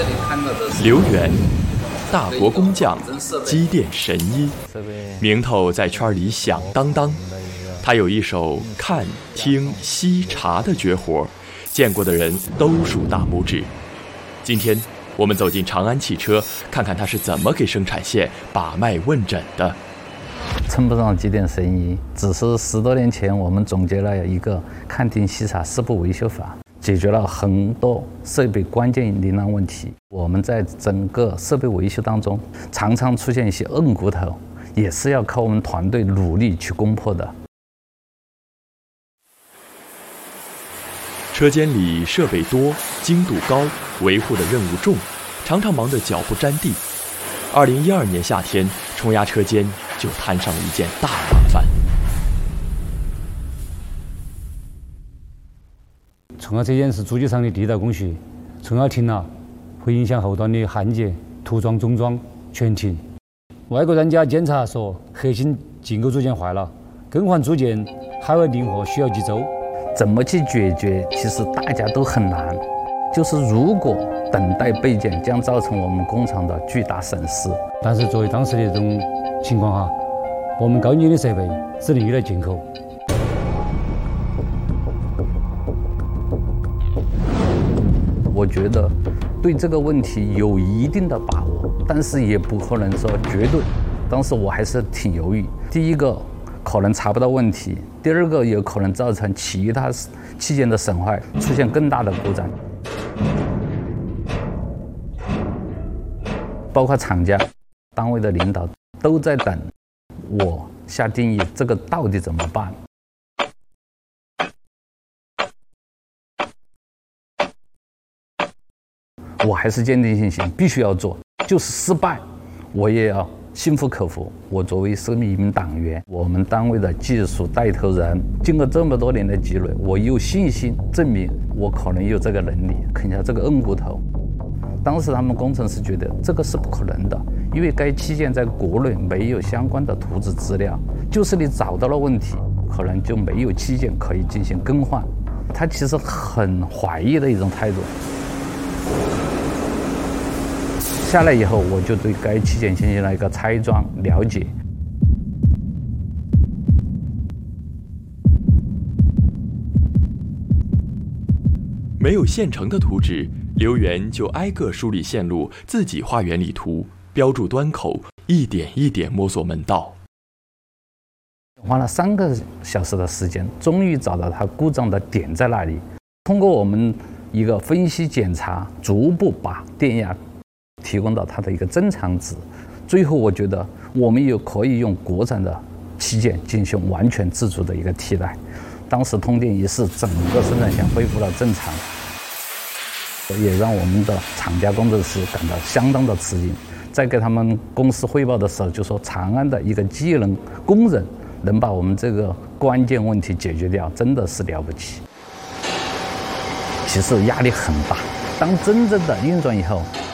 刘源，大国工匠，机电神医，名头在圈里响当当。他有一手看、听、吸、查的绝活，见过的人都竖大拇指。今天我们走进长安汽车，看看他是怎么给生产线把脉问诊的。 称不上机电神医，只是10多年前我们总结了一个看、听、吸、查4步维修法，解决了很多设备关键灵难问题。我们在整个设备维修当中，常常出现一些硬骨头，也是要靠我们团队努力去攻破的。 车间里设备多，精度高，维护的任务重，常常忙得脚不沾地。2012年夏天，冲压车间就摊上了一件大麻烦。 冲压车间是主机厂的第一道工序，冲压停了，会影响后端的焊接、涂装、中装全停。外国专家检查说，核心进口组件坏了，更换组件海外订货需要几周。 怎么去解决？其实大家都很难。就是如果等待备件，将造成我们工厂的巨大损失。 但是作为当时的这种情况哈，我们高精的设备只能依赖进口。 我觉得对这个问题有一定的把握，但是也不可能说绝对。当时我还是挺犹豫。第一个，可能查不到问题；第二个，有可能造成其他器件的损坏，出现更大的故障。包括厂家、单位的领导都在等我下定义，这个到底怎么办？我还是坚定信心，必须要做，就是失败，我也要心服口服。我作为一名党员，我们单位的技术带头人，经过这么多年的积累，我有信心证明我可能有这个能力啃下这个硬骨头。当时他们工程师觉得这个是不可能的，因为该器件在国内没有相关的图纸资料，就是你找到了问题，可能就没有器件可以进行更换。他其实很怀疑的一种态度。下来以后，我就对该器件进行了一个拆装了解。 没有现成的图纸，刘源就挨个梳理线路，自己画原理图，标注端口，一点一点摸索门道。 花了3个小时的时间，终于找到它故障的点在哪里。通过我们一个分析检查，逐步把电压提供到它的一个正常值。最后，我觉得我们也可以用国产的器件进行完全自主的一个替代。当时通电一试，整个生产线恢复了正常，也让我们的厂家工程师感到相当的吃惊。在给他们公司汇报的时候，就说长安的一个技能工人能把我们这个关键问题解决掉，真的是了不起。其实压力很大，当真正的运转以后，